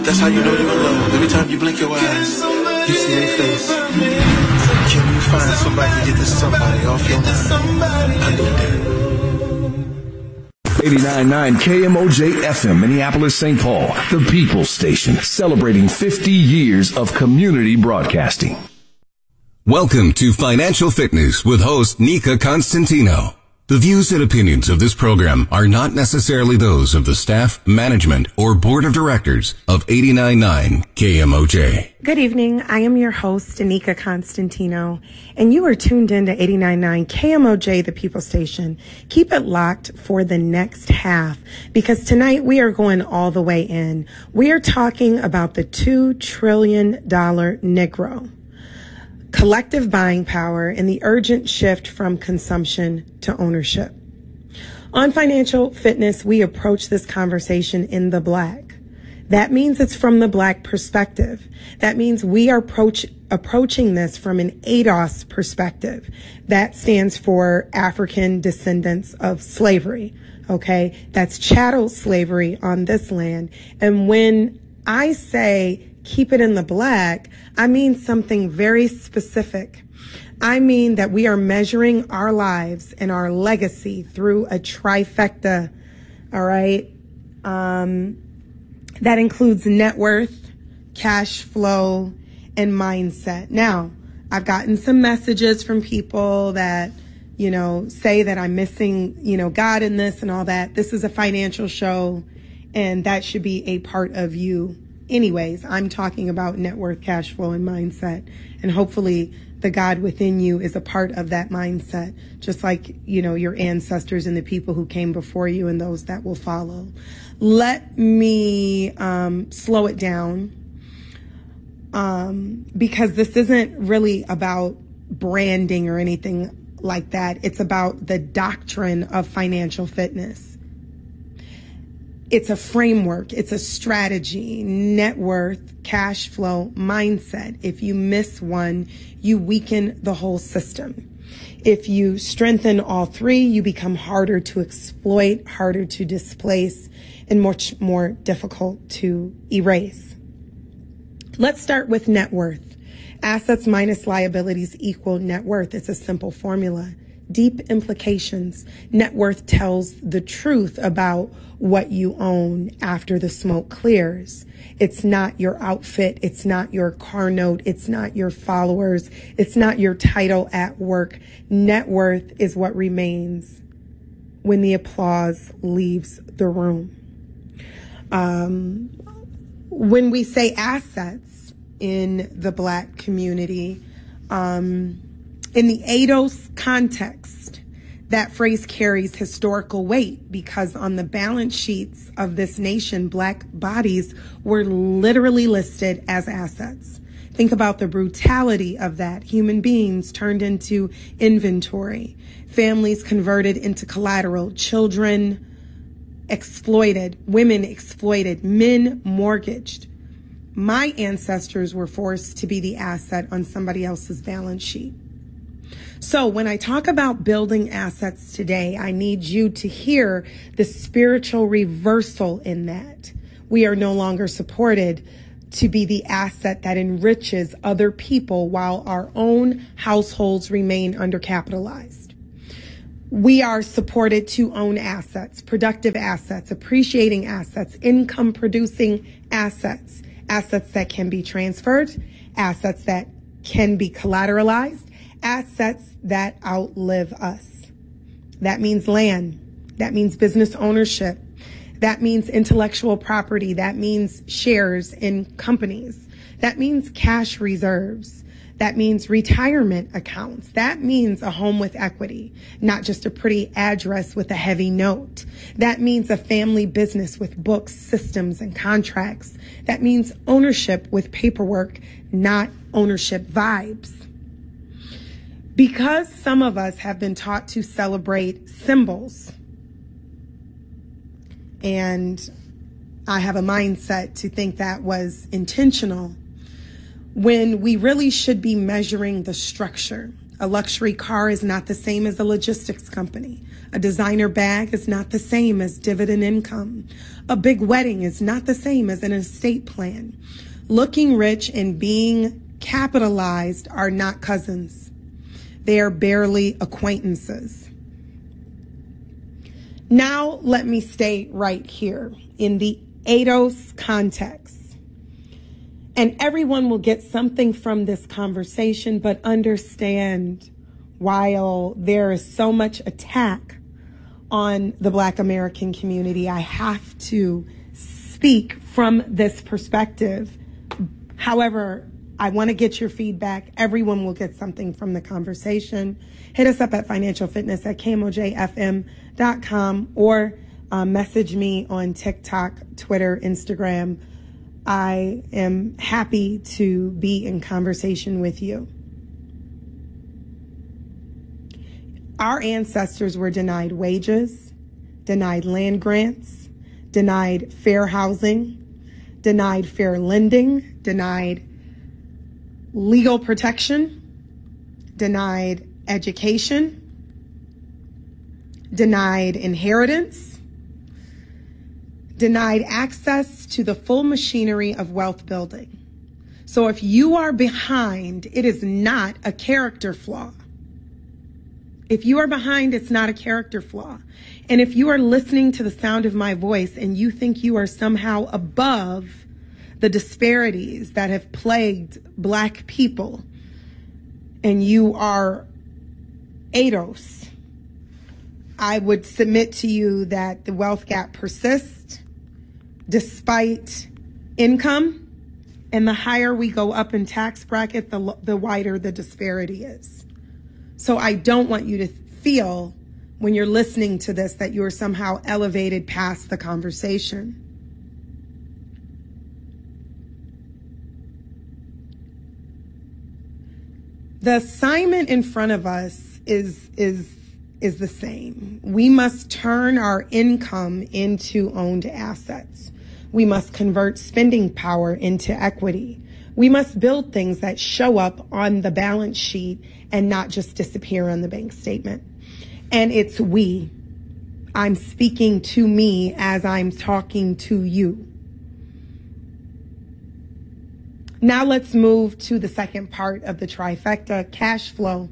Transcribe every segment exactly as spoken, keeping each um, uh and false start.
That's how you know you're in love. Every time you blink your eyes, you see their face. Can you find somebody to get this somebody off your mind? I need that. eighty-nine point nine K M O J F M, Minneapolis, Saint Paul, the People's Station, celebrating fifty years of community broadcasting. Welcome to Financial Fitness with host Nika Constantino. The views and opinions of this program are not necessarily those of the staff, management, or board of directors of eighty-nine point nine K M O J. Good evening. I am your host, Nika Constantino, and you are tuned in to eighty-nine point nine K M O J, the People Station. Keep it locked for the next half, because tonight we are going all the way in. We are talking about the two trillion dollars Negro. Collective buying power and the urgent shift from consumption to ownership. On Financial Fitness, we approach this conversation in the Black. That means it's from the Black perspective. That means we are approach, approaching this from an A D O S perspective. That stands for African Descendants of Slavery. Okay, that's chattel slavery on this land. And when I say keep it in the Black, I mean something very specific. I mean that we are measuring our lives and our legacy through a trifecta, all right? Um, that includes net worth, cash flow, and mindset. Now, I've gotten some messages from people that, you know, say that I'm missing, you know, God in this and all that. This is a financial show, and that should be a part of you. Anyways, I'm talking about net worth, cash flow, and mindset. And hopefully the God within you is a part of that mindset, just like, you know, your ancestors and the people who came before you and those that will follow. Let me um, slow it down um, because this isn't really about branding or anything like that. It's about the doctrine of financial fitness. It's a framework. It's a strategy, net worth, cash flow, mindset. If you miss one, you weaken the whole system. If you strengthen all three, you become harder to exploit, harder to displace, and much more difficult to erase. Let's start with net worth. Assets minus liabilities equal net worth. It's a simple formula. Deep implications. Net worth tells the truth about what you own after the smoke clears. It's not your outfit. It's not your car note. It's not your followers. It's not your title at work. Net worth is what remains when the applause leaves the room. Um, when we say assets in the Black community, um, in the A D O S context, that phrase carries historical weight because on the balance sheets of this nation, Black bodies were literally listed as assets. Think about the brutality of that. Human beings turned into inventory, families converted into collateral, children exploited, women exploited, men mortgaged. My ancestors were forced to be the asset on somebody else's balance sheet. So when I talk about building assets today, I need you to hear the spiritual reversal in that. We are no longer supported to be the asset that enriches other people while our own households remain undercapitalized. We are supported to own assets, productive assets, appreciating assets, income producing assets, assets that can be transferred, assets that can be collateralized, assets that outlive us. That means land. That means business ownership. That means intellectual property. That means shares in companies. That means cash reserves. That means retirement accounts. That means a home with equity, not just a pretty address with a heavy note. That means a family business with books, systems, and contracts. That means ownership with paperwork, not ownership vibes. Because some of us have been taught to celebrate symbols, and I have a mindset to think that was intentional, when we really should be measuring the structure A luxury car is not the same as a logistics company. A designer bag is not the same as dividend income. A big wedding is not the same as an estate plan. Looking rich and being capitalized are not cousins. They are barely acquaintances. Now, let me stay right here in the A D O S context. And everyone will get something from this conversation, but understand, while there is so much attack on the Black American community, I have to speak from this perspective. However, I want to get your feedback. Everyone will get something from the conversation. Hit us up at financial fitness at K M O J F M dot com or uh, message me on TikTok, Twitter, Instagram. I am happy to be in conversation with you. Our ancestors were denied wages, denied land grants, denied fair housing, denied fair lending, denied legal protection, denied education, denied inheritance, denied access to the full machinery of wealth building. So if you are behind, it is not a character flaw. If you are behind, it's not a character flaw. And if you are listening to the sound of my voice and you think you are somehow above the disparities that have plagued Black people and you are A D O S, I would submit to you that the wealth gap persists despite income, and the higher we go up in tax bracket, the, the wider the disparity is. So I don't want you to feel when you're listening to this that you're somehow elevated past the conversation. The assignment in front of us is, is, is the same. We must turn our income into owned assets. We must convert spending power into equity. We must build things that show up on the balance sheet and not just disappear on the bank statement. And it's we. I'm speaking to me as I'm talking to you. Now let's move to the second part of the trifecta, cash flow.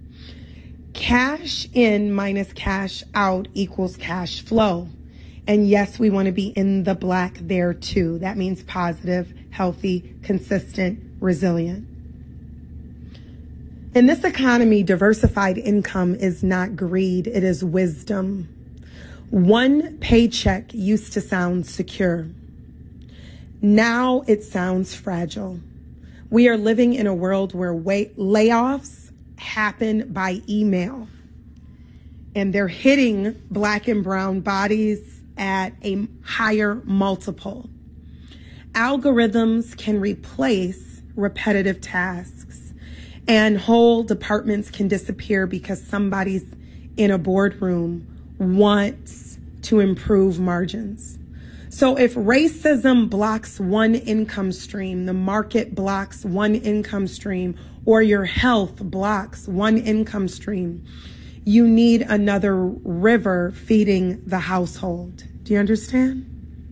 Cash in minus cash out equals cash flow. And yes, we want to be in the black there too. That means positive, healthy, consistent, resilient. In this economy, diversified income is not greed, it is wisdom. One paycheck used to sound secure. Now it sounds fragile. We are living in a world where way- layoffs happen by email, and they're hitting Black and brown bodies at a higher multiple. Algorithms can replace repetitive tasks, and whole departments can disappear because somebody's in a boardroom wants to improve margins. So if racism blocks one income stream, the market blocks one income stream, or your health blocks one income stream, you need another river feeding the household. Do you understand?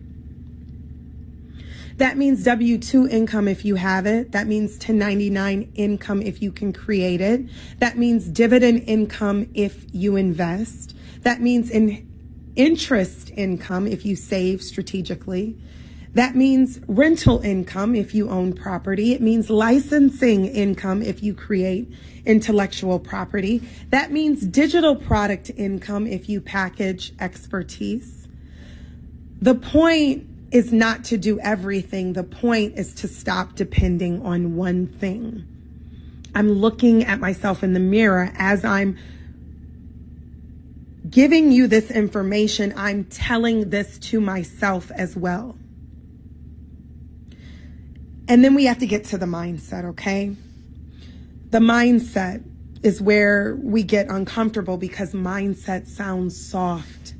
That means W two income if you have it. That means ten ninety-nine income if you can create it. That means dividend income if you invest. That means in interest income if you save strategically. That means rental income if you own property. It means licensing income if you create intellectual property. That means digital product income if you package expertise. The point is not to do everything. The point is to stop depending on one thing. I'm looking at myself in the mirror as I'm giving you this information. I'm telling this to myself as well. And then we have to get to the mindset, okay? The mindset is where we get uncomfortable because mindset sounds soft.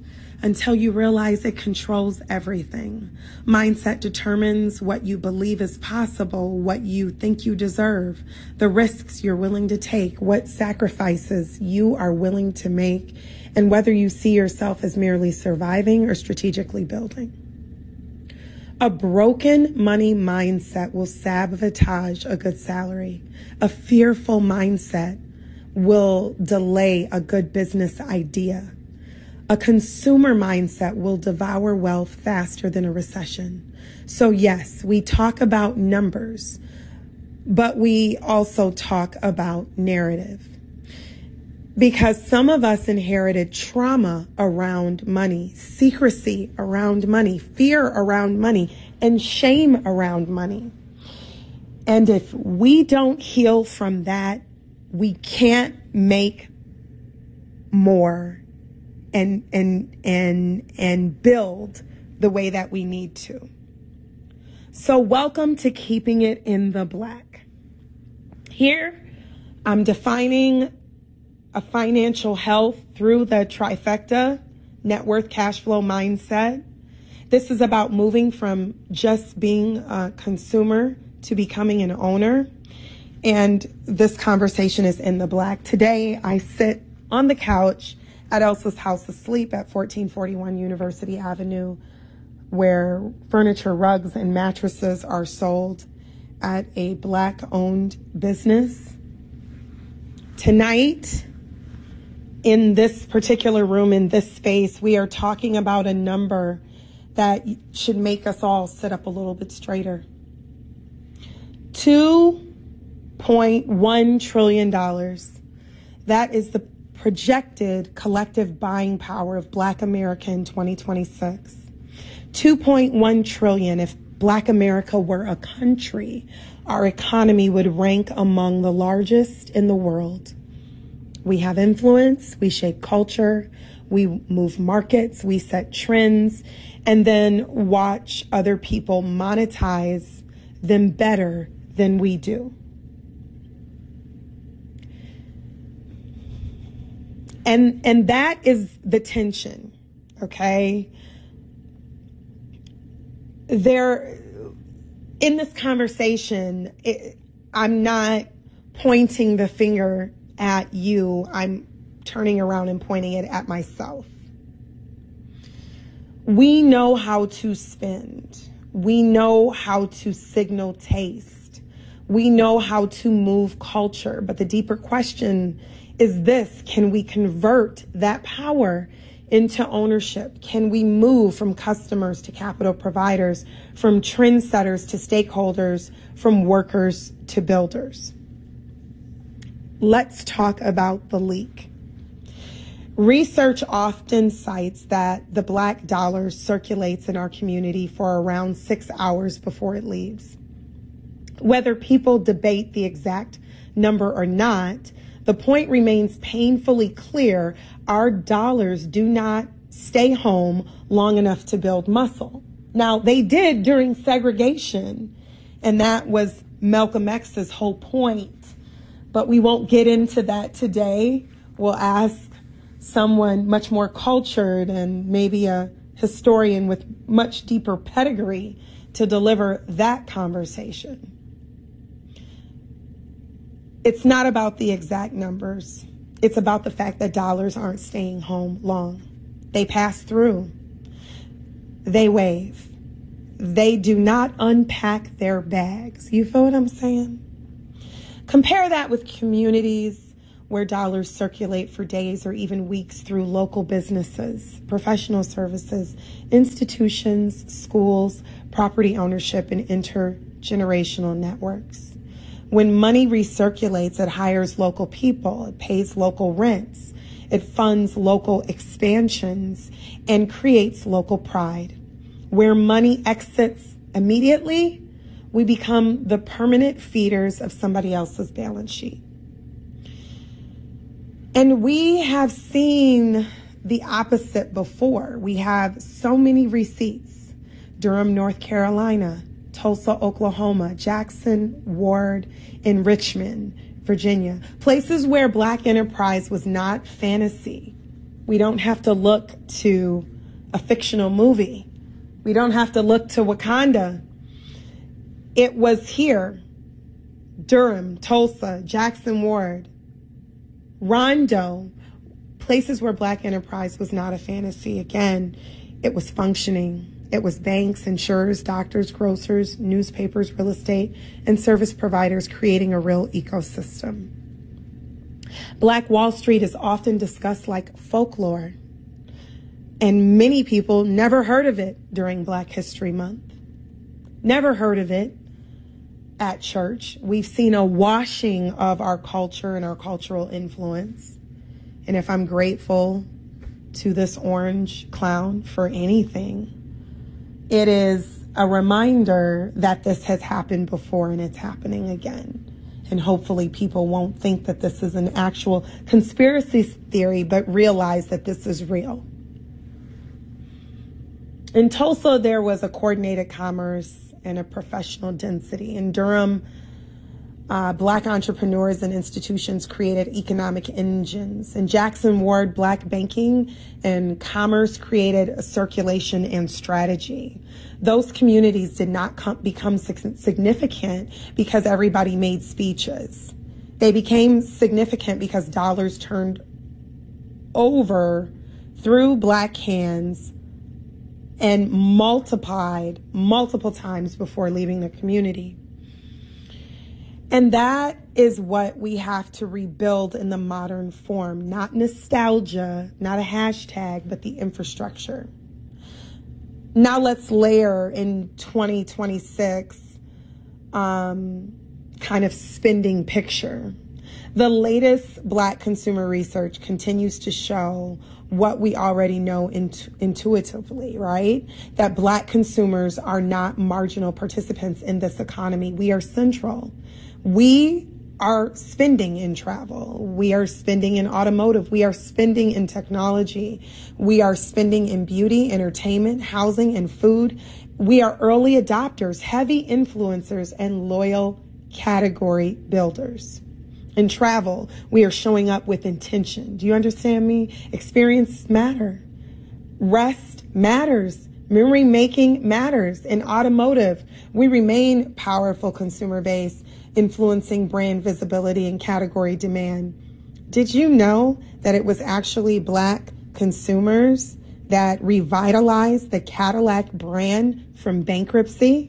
until you realize it controls everything. Mindset determines what you believe is possible, what you think you deserve, the risks you're willing to take, what sacrifices you are willing to make, and whether you see yourself as merely surviving or strategically building. A broken money mindset will sabotage a good salary. A fearful mindset will delay a good business idea. A consumer mindset will devour wealth faster than a recession. So yes, we talk about numbers, but we also talk about narrative. Because some of us inherited trauma around money, secrecy around money, fear around money, and shame around money. And if we don't heal from that, we can't make more and and and and build the way that we need to. So welcome to Keeping It in the Black. Here, I'm defining a financial health through the trifecta, net worth, cash flow, mindset. This is about moving from just being a consumer to becoming an owner. And this conversation is in the black. Today, I sit on the couch at Elsa's House of Sleep at fourteen forty-one University Avenue, where furniture, rugs, and mattresses are sold at a Black-owned business. Tonight, in this particular room, in this space, we are talking about a number that should make us all sit up a little bit straighter. two point one trillion dollars. That is the projected collective buying power of Black America in twenty twenty-six. two point one trillion. If Black America were a country, our economy would rank among the largest in the world. We have influence, we shape culture, we move markets, we set trends, and then watch other people monetize them better than we do. And and that is the tension, okay? There, in this conversation, it, I'm not pointing the finger at you. I'm turning around and pointing it at myself. We know how to spend. We know how to signal taste. We know how to move culture. But the deeper question is this: can we convert that power into ownership? Can we move from customers to capital providers, from trendsetters to stakeholders, from workers to builders? Let's talk about the leak. Research often cites that the Black dollar circulates in our community for around six hours before it leaves. Whether people debate the exact number or not, the point remains painfully clear: our dollars do not stay home long enough to build muscle. Now, they did during segregation, and that was Malcolm X's whole point. But we won't get into that today. We'll ask someone much more cultured and maybe a historian with much deeper pedigree to deliver that conversation. It's not about the exact numbers. It's about the fact that dollars aren't staying home long. They pass through. They wave. They do not unpack their bags. You feel what I'm saying? Compare that with communities where dollars circulate for days or even weeks through local businesses, professional services, institutions, schools, property ownership, and intergenerational networks. When money recirculates, it hires local people, it pays local rents, it funds local expansions, and creates local pride. Where money exits immediately, we become the permanent feeders of somebody else's balance sheet. And we have seen the opposite before. We have so many receipts. Durham, North Carolina, Tulsa, Oklahoma, Jackson Ward in Richmond, Virginia. Places where Black enterprise was not fantasy. We don't have to look to a fictional movie. We don't have to look to Wakanda. It was here. Durham, Tulsa, Jackson Ward, Rondo, places where Black enterprise was not a fantasy. Again, it was functioning. It was banks, insurers, doctors, grocers, newspapers, real estate, and service providers creating a real ecosystem. Black Wall Street is often discussed like folklore, and many people never heard of it during Black History Month. Never heard of it at church. We've seen a washing of our culture and our cultural influence. And if I'm grateful to this orange clown for anything, it is a reminder that this has happened before and it's happening again. And hopefully people won't think that this is an actual conspiracy theory, but realize that this is real. In Tulsa, there was a coordinated commerce and a professional density. In Durham, uh, Black entrepreneurs and institutions created economic engines. In Jackson Ward, Black banking and commerce created a circulation and strategy. Those communities did not com- become significant because everybody made speeches. They became significant because dollars turned over through Black hands and multiplied multiple times before leaving the community. And that is what we have to rebuild in the modern form, not nostalgia, not a hashtag, but the infrastructure. Now let's layer in twenty twenty-six um, kind of spending picture. The latest Black consumer research continues to show what we already know int- intuitively, right? That Black consumers are not marginal participants in this economy. We are central. We are spending in travel. We are spending in automotive. We are spending in technology. We are spending in beauty, entertainment, housing, and food. We are early adopters, heavy influencers, and loyal category builders. In travel, we are showing up with intention. Do you understand me? Experience matter. Rest matters. Memory making matters. In automotive, we remain powerful consumer base, influencing brand visibility and category demand. Did you know that it was actually Black consumers that revitalized the Cadillac brand from bankruptcy?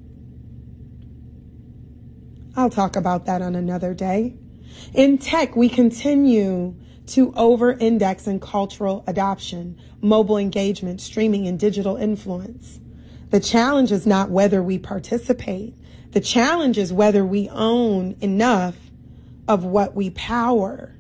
I'll talk about that on another day. In tech, we continue to over-index in cultural adoption, mobile engagement, streaming, and digital influence. The challenge is not whether we participate. The challenge is whether we own enough of what we power.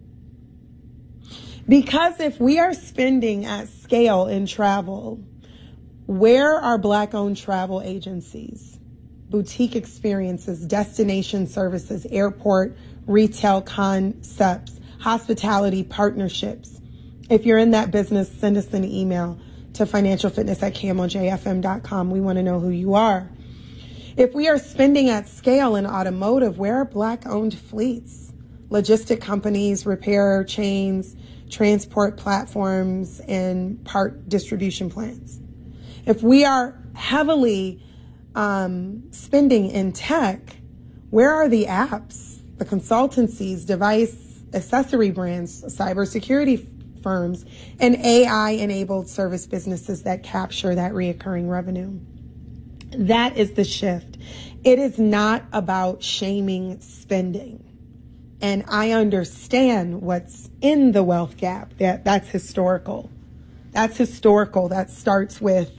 Because if we are spending at scale in travel, where are Black-owned travel agencies, boutique experiences, destination services, airport, retail concepts, hospitality partnerships? If you're in that business, send us an email to financialfitness at K M O J F M dot com. We want to know who you are. If we are spending at scale in automotive, where are Black-owned fleets, logistic companies, repair chains, transport platforms, and part distribution plants? If we are heavily um, spending in tech, where are the apps, the consultancies, device accessory brands, cybersecurity firms, and A I-enabled service businesses that capture that reoccurring revenue? That is the shift. It is not about shaming spending. And I understand what's in the wealth gap. That, that's historical. That's historical. That starts with